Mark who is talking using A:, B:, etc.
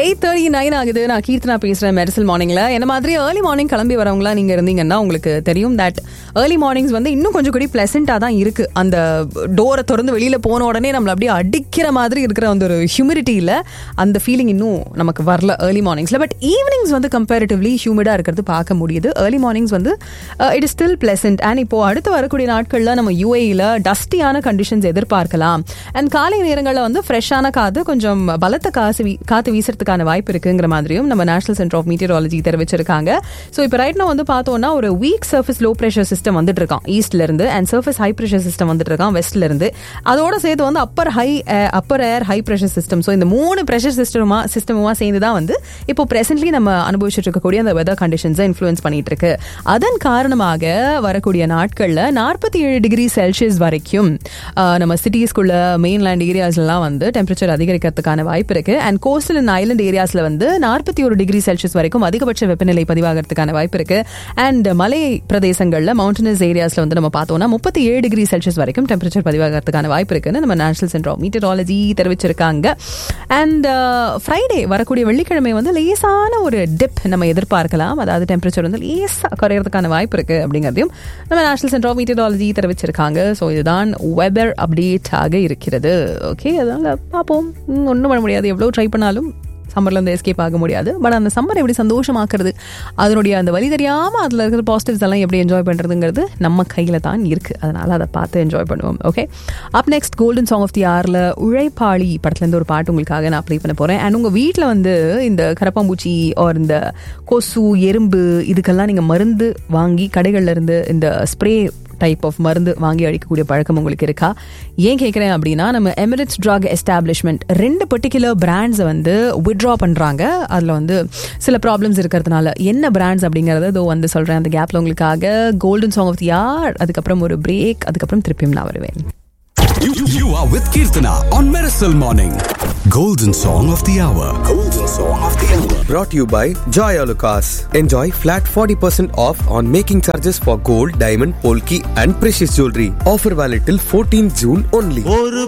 A: 8:39 ஆகுது. நான் கீர்த்தனா பேசுறேன் மெரிசல் மார்னிங்ல. என்ன மாதிரி ஏர்லி மார்னிங் கிளம்பி வரவங்களா நீங்க இருந்தீங்கன்னா உங்களுக்கு தெரியும் தட் ஏர்லி மார்னிங்ஸ் வந்து இன்னும் கொஞ்சம் கூட பிளசண்டா தான் இருக்கு. அந்த டோரை திறந்து வெளியில போன உடனே நம்மள அப்படியே அடிக்கிற மாதிரி இருக்கிற அந்த ஒரு ஹியூமிடிட்டியில அந்த ஃபீலிங் இன்னும் நமக்கு வரல ஏர்லி மார்னிங்ஸ்ல. பட் ஈவினிங்ஸ் வந்து கம்பேரிட்டிவ்லி ஹியூமிடா இருக்கிறது பார்க்க முடியுது. ஏர்லி மார்னிங்ஸ் வந்து it is still pleasant. And இப்போ அடுத்து வரக்கூடிய நாட்கள்ல நம்ம யூஏஇல டஸ்டியான கண்டிஷன்ஸ் எதிர்பார்க்கலாம். அண்ட் காலை நேரங்களில் வந்து ஃப்ரெஷ்ஷான காத்து கொஞ்சம் பலத்த காத்து வீசுறதுக்கான வாய்ப்பு இருக்குங்கிற மாதிரியும் நம்ம நேஷனல் சென்டர் ஆஃப் மீட்டியராலஜி தெரிவிச்சிருக்காங்க. ஸோ இப்போ ரைட் நான் வந்து பார்த்தோம்னா ஒரு week surface low pressure system வந்துட்டு இருக்கான் ஈஸ்ட்ல இருந்து, and surface high pressure system வந்துட்டு இருக்கான் வெஸ்ட்ல இருந்து. அதோட சேர்த்து வந்து அப்பர் ஏர் ஹை ப்ரெஷர் சிஸ்டம். ஸோ இந்த 3 ப்ரெஷர் சிஸ்டமுமா சேர்ந்து தான் வந்து இப்போ பிரசன்ட்லி நம்ம அனுபவிச்சுட்டு இருக்கக்கூடிய அந்த வெதர் கண்டிஷன்ஸை இன்ஃப்ளூயன்ஸ் பண்ணிட்டு இருக்கு. அதன் காரணமாக வரக்கூடிய நாட்கள்ல 47 டிகிரி செல்சியஸ் வரைக்கும் நம்ம சிட்டிஸ்குள்ள மெயின்லேண்ட் ஏரியாஸ்லாம் வந்து டெம்பரேச்சர் அதிகரிக்கிறதுக்கான வாய்ப்பு இருக்கு. அண்ட் கோஸ்டல் அண்ட் ஐலண்ட் ஏரியாஸ்ல வந்து 41 டிகிரி செல்சியஸ் வரைக்கும் அதிகபட்ச வெப்பநிலை பதிவாகிறதுக்கான வாய்ப்பு இருக்கு. அண்ட் மலை பிரதேசங்கள்ல மவுண்டனஸ் ஏரியாஸ்ல வந்து நம்ம பார்த்தோம்னா 37 டிகிரி செல்சியஸ் வரைக்கும் டெம்பரேச்சர் பதிவாகிறதுக்கான வாய்ப்பு இருக்குன்னு நம்ம நேஷனல் சென்டர் ஆஃப் மீட்டியராலஜி தெரிவிச்சிருக்காங்க. அண்ட் ஃப்ரைடே வரக்கூடிய வெள்ளிக்கிழமை வந்து லேசான ஒரு டிப் நம்ம எதிர்பார்க்கலாம். அதாவது டெம்பரேச்சர் வந்து லேசா குறையறதுக்கான வாய்ப்பு இருக்கு அப்படிங்கிறதையும் நம்ம நேஷனல் சென்டர் ஆஃப் மீட்டியராலஜி தெரிவிச்சிருக்காங்க. ஸோ இதுதான் வெதர் அப்டேட் ஆக இருக்கிறது. ஓகே, அதனால பார்ப்போம். ஒன்றும் பண்ண முடியாது, எவ்வளோ ட்ரை பண்ணாலும் சம்மர்ல இருந்து எஸ்கேப் ஆக முடியாது. பட் அந்த சம்மர் எப்படி சந்தோஷமாக்குறது, அதனுடைய அந்த வழி தெரியாம அதுல இருக்கிற பாசிட்டிவ்ஸ் எல்லாம் எப்படி என்ஜாய் பண்றதுங்கிறது நம்ம கையில தான் இருக்கு. அதனால அதை பார்த்து என்ஜாய் பண்ணுவோம். Okay, up next golden song of the ஆர்ல உழைப்பாளி படத்துல இருந்து ஒரு பாட்டு உங்களுக்காக நான் ப்ளே பண்ண போறேன். அண்ட் உங்க வீட்டுல வந்து இந்த கரப்பாம்பூச்சி ஆர் இந்த கொசு எறும்பு இதுக்கெல்லாம் நீங்க மருந்து வாங்கி கடைகள்ல இருந்து இந்த ஸ்ப்ரே டைப் ஆஃப் மருந்து வாங்கி அடிக்கக்கூடிய பழக்கம் உங்களுக்கு இருக்கா? ஏன் கேட்குறேன் அப்படின்னா, நம்ம எமிரேட்ஸ் ட்ரக் எஸ்டாப்ளிஷ்மெண்ட் 2 பர்டிகுலர் பிராண்ட்ஸை வந்து வித்ட்ரா பண்ணுறாங்க. அதில் வந்து சில ப்ராப்ளம்ஸ் இருக்கிறதுனால என்ன பிராண்ட்ஸ் அப்படிங்கிறத இதோ வந்து சொல்கிறேன். அந்த கேப்பில் உங்களுக்காக golden song of they are, அதுக்கப்புறம் ஒரு பிரேக், அதுக்கப்புறம் திருப்பியும் நான் வருவேன்.
B: You are with Kirtana on Miracle Morning. Golden Song of the Hour. Golden Song of the Hour.
C: Brought to you by Joy Alucas. Enjoy flat 40% off on making charges for gold, diamond, polki and precious jewelry. Offer valid till 14 June only.